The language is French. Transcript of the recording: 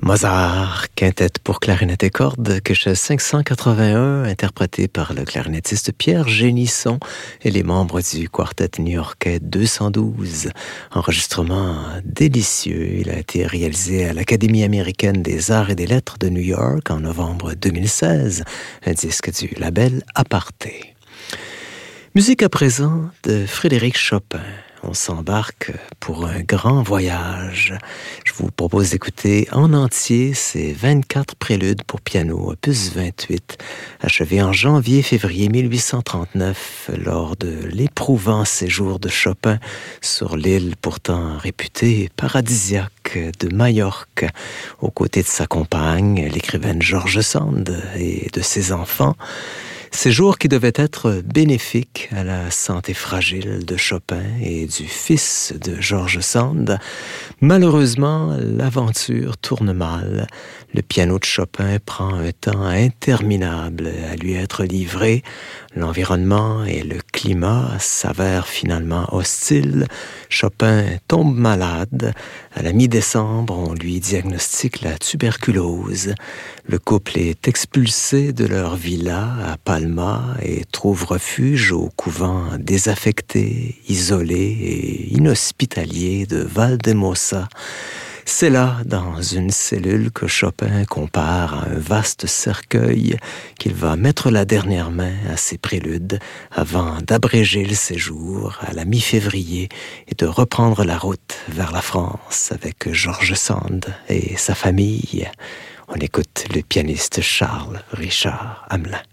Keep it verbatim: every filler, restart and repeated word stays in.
Mozart, quintette pour clarinette et cordes, que chez cinq cent quatre-vingt-un, interprété par le clarinettiste Pierre Génisson et les membres du quartet new-yorkais deux cent douze. Enregistrement délicieux, il a été réalisé à l'Académie américaine des arts et des lettres de New York en novembre deux mille seize, un disque du label Aparté. Musique à présent de Frédéric Chopin. On s'embarque pour un grand voyage. Je vous propose d'écouter en entier ces vingt-quatre préludes pour piano, opus vingt-huit, achevés en janvier-février mille huit cent trente-neuf lors de l'éprouvant séjour de Chopin sur l'île pourtant réputée paradisiaque de Majorque, aux côtés de sa compagne, l'écrivaine George Sand, et de ses enfants. Séjour qui devait être bénéfique à la santé fragile de Chopin et du fils de George Sand. Malheureusement, l'aventure tourne mal. Le piano de Chopin prend un temps interminable à lui être livré. L'environnement et le climat s'avèrent finalement hostiles. Chopin tombe malade. À la mi-décembre, on lui diagnostique la tuberculose. Le couple est expulsé de leur villa à Palma et trouve refuge au couvent désaffecté, isolé et inhospitalier de Valdemosa. C'est là, dans une cellule, que Chopin compare à un vaste cercueil qu'il va mettre la dernière main à ses préludes avant d'abréger le séjour à la mi-février et de reprendre la route vers la France avec George Sand et sa famille. On écoute le pianiste Charles Richard Hamelin.